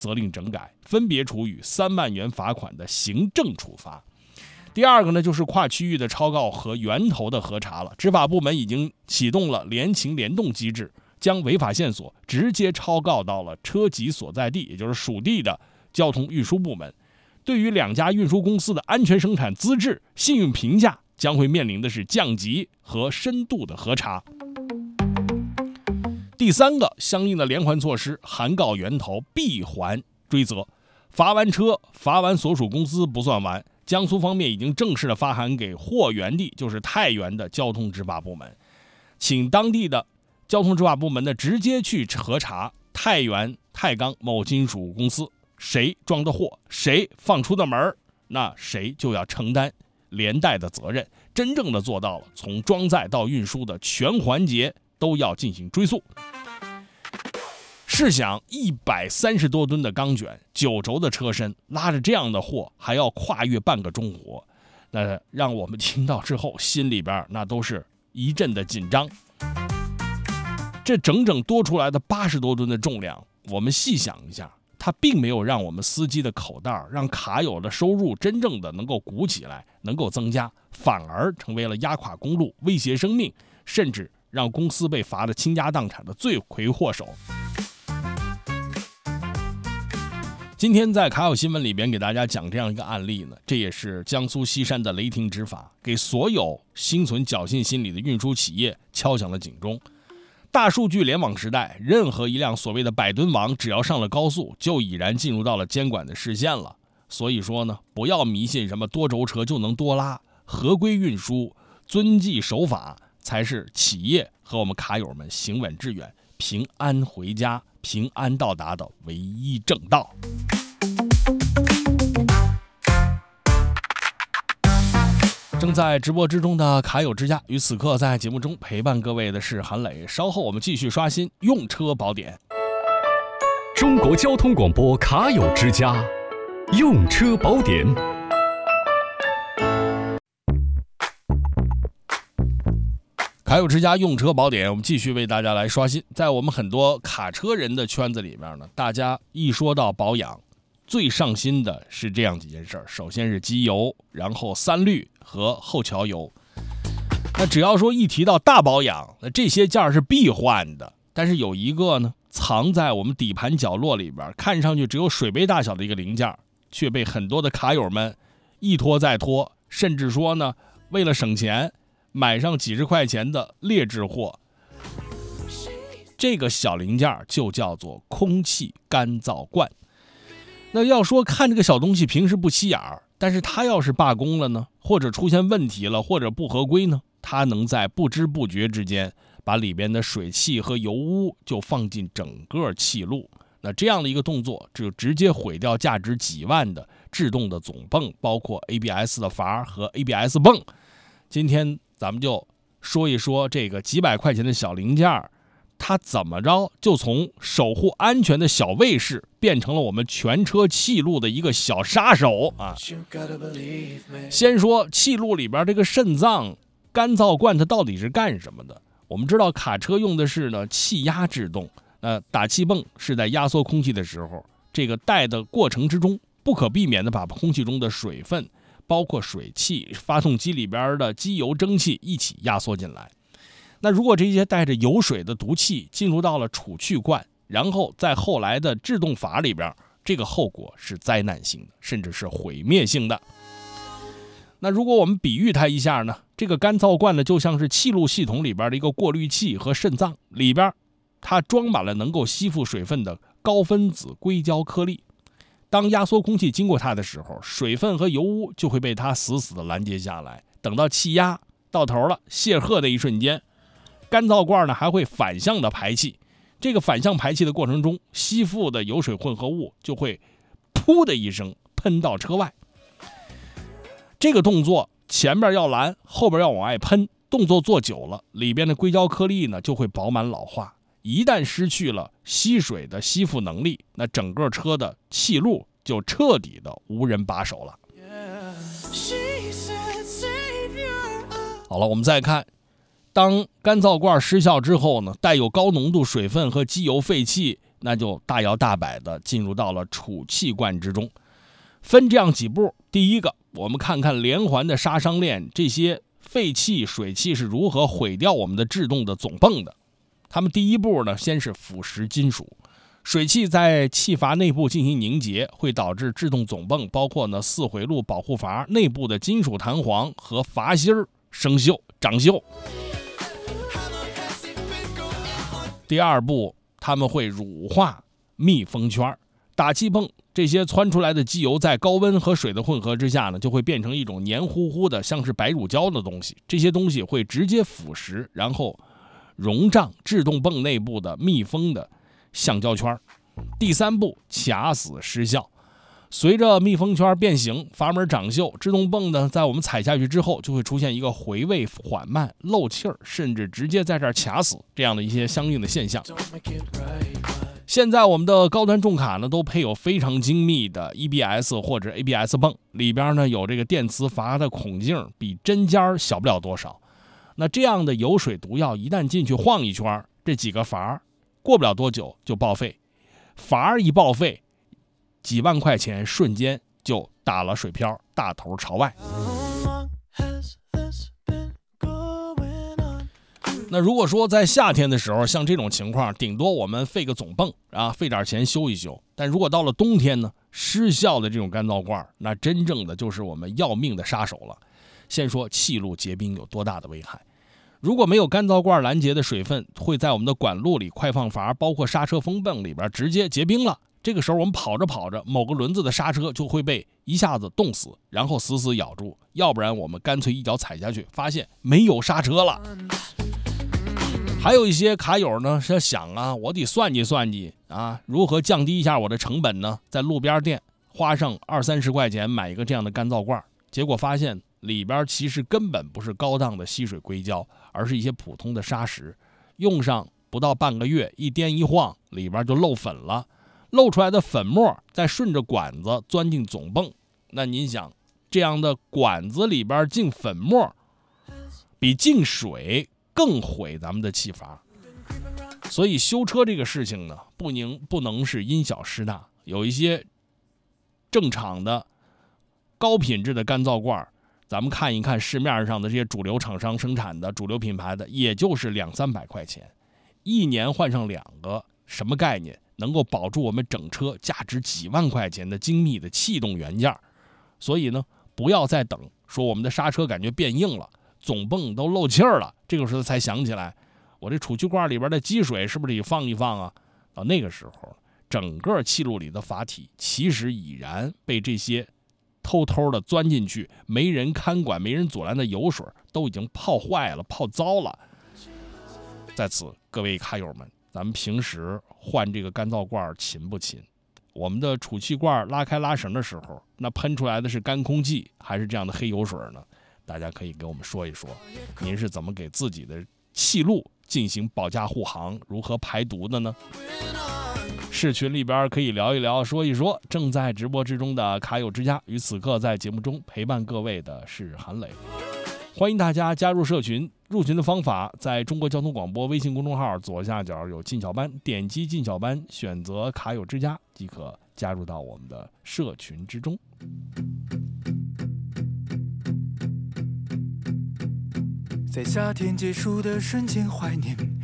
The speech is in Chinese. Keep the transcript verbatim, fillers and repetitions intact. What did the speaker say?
责令整改，分别处以三万元罚款的行政处罚。第二个呢，就是跨区域的超告和源头的核查了。执法部门已经启动了联勤联动机制，将违法线索直接超告到了车籍所在地，也就是属地的交通运输部门。对于两家运输公司的安全生产资质、信用评价，将会面临的是降级和深度的核查。第三个，相应的连环措施函告源头，闭环追责。罚完车，罚完所属公司不算完，江苏方面已经正式的发函给货源地，就是太原的交通执法部门，请当地的交通执法部门呢直接去核查太原太钢某金属公司，谁装的货，谁放出的门，那谁就要承担连带的责任，真正的做到了从装载到运输的全环节都要进行追溯。试想，一百三十多吨的钢卷，九轴的车身，拉着这样的货，还要跨越半个中国，那让我们听到之后，心里边那都是一阵的紧张。这整整多出来的八十多吨的重量，我们细想一下，它并没有让我们司机的口袋，让卡友的收入真正的能够鼓起来，能够增加，反而成为了压垮公路、威胁生命，甚至让公司被罚得倾家荡产的罪魁祸首。今天在卡友新闻里边给大家讲这样一个案例呢，这也是江苏西山的雷霆执法，给所有心存侥幸心理的运输企业敲响了警钟。大数据联网时代，任何一辆所谓的百吨王，只要上了高速，就已然进入到了监管的视线了。所以说呢，不要迷信什么多轴车就能多拉，合规运输、遵纪守法，才是企业和我们卡友们行稳致远、平安回家、平安到达的唯一正道。正在直播之中的卡友之家，于此刻在节目中陪伴各位的是韩磊。稍后我们继续刷新用车宝典。 中国交通广播卡友之家，用车宝典。 卡友之家用车宝典，我们继续为大家来刷新。在我们很多卡车人的圈子里面呢，大家一说到保养，最上心的是这样几件事儿：首先是机油，然后三滤和后桥油。那只要说一提到大保养，那这些件是必换的。但是有一个呢，藏在我们底盘角落里边，看上去只有水杯大小的一个零件，却被很多的卡友们一拖再拖，甚至说呢，为了省钱，买上几十块钱的劣质货。这个小零件就叫做空气干燥罐。那要说看这个小东西平时不起眼儿，但是它要是罢工了呢，或者出现问题了，或者不合规呢，它能在不知不觉之间把里边的水汽和油污就放进整个气路。那这样的一个动作就直接毁掉价值几万的制动的总泵，包括 A B S 的阀和 A B S 泵。今天咱们就说一说这个几百块钱的小零件，它怎么着就从守护安全的小卫士变成了我们全车气路的一个小杀手啊！先说气路里边这个肾脏干燥罐它到底是干什么的？我们知道卡车用的是呢气压制动，呃，打气泵是在压缩空气的时候，这个带的过程之中不可避免的把空气中的水分，包括水汽、发动机里边的机油蒸汽一起压缩进来。那如果这些带着油水的毒气进入到了储气罐，然后在后来的制动阀里边，这个后果是灾难性的，甚至是毁灭性的。那如果我们比喻它一下呢，这个干燥罐呢就像是气路系统里边的一个过滤器和肾脏，里边它装满了能够吸附水分的高分子硅胶颗粒。当压缩空气经过它的时候，水分和油污就会被它死死的拦截下来。等到气压到头了，泄荷的一瞬间，干燥罐呢还会反向的排气。这个反向排气的过程中，吸附的油水混合物就会噗的一声喷到车外。这个动作前边要拦，后边要往外喷，动作做久了，里边的硅胶颗粒呢就会饱满老化。一旦失去了吸水的吸附能力，那整个车的气路就彻底的无人把守了。好了，我们再看，当干燥罐失效之后呢，带有高浓度水分和机油废气那就大摇大摆地进入到了储气罐之中。分这样几步，第一个，我们看看连环的杀伤链，这些废气、水汽是如何毁掉我们的制动的总泵的。它们第一步呢，先是腐蚀金属。水汽在气阀内部进行凝结，会导致制动总泵包括呢四回路保护阀内部的金属弹簧和阀芯生锈长锈。第二步，它们会乳化密封圈，打气泵这些窜出来的机油在高温和水的混合之下呢，就会变成一种黏糊糊的像是白乳胶的东西，这些东西会直接腐蚀，然后溶胀制动泵内部的密封的橡胶圈。第三步，卡死失效。随着密封圈变形，阀门长锈，制动泵呢在我们踩下去之后就会出现一个回位缓慢、漏气儿，甚至直接在这儿卡死这样的一些相应的现象。现在我们的高端重卡呢都配有非常精密的 E B S 或者 A B S 泵，里边呢有这个电磁阀的孔径比针尖小不了多少。那这样的油水毒药一旦进去晃一圈，这几个阀过不了多久就报废，阀一报废，几万块钱瞬间就打了水漂，大头朝外。那如果说在夏天的时候，像这种情况，顶多我们费个总泵啊，费点钱修一修。但如果到了冬天呢，失效的这种干燥罐，那真正的就是我们要命的杀手了。先说气路结冰有多大的危害，如果没有干燥罐拦截的水分，会在我们的管路里、快放阀，包括刹车风泵里边直接结冰了。这个时候我们跑着跑着，某个轮子的刹车就会被一下子冻死，然后死死咬住，要不然我们干脆一脚踩下去，发现没有刹车了。还有一些卡友呢是想啊，我得算计算计啊，如何降低一下我的成本呢？在路边店花上二三十块钱买一个这样的干燥罐，结果发现里边其实根本不是高档的吸水硅胶，而是一些普通的砂石，用上不到半个月，一颠一晃，里边就漏粉了。漏出来的粉末再顺着管子钻进总泵，那您想，这样的管子里边进粉末，比进水更毁咱们的气阀。所以修车这个事情呢，不能不能是因小失大，有一些正常的高品质的干燥罐，咱们看一看市面上的这些主流厂商生产的主流品牌的，也就是两三百块钱，一年换上两个，什么概念？能够保住我们整车价值几万块钱的精密的气动元件。所以呢，不要再等说我们的刹车感觉变硬了，总泵都漏气儿了，这个时候才想起来，我这储气罐里边的积水是不是得放一放啊？到那个时候，整个气路里的阀体其实已然被这些偷偷的钻进去，没人看管、没人阻拦的油水都已经泡坏了、泡糟了。在此，各位卡友们，咱们平时换这个干燥罐勤不勤？我们的储气罐拉开拉绳的时候，那喷出来的是干空气还是这样的黑油水呢？大家可以给我们说一说，您是怎么给自己的气路进行保驾护航，如何排毒的呢？市群里边可以聊一聊，说一说。正在直播之中的卡友之家，与此刻在节目中陪伴各位的是韩磊。欢迎大家加入社群，入群的方法在中国交通广播微信公众号左下角有进小班，点击进小班，选择卡友之家即可加入到我们的社群之中。 在夏天结束的瞬间怀念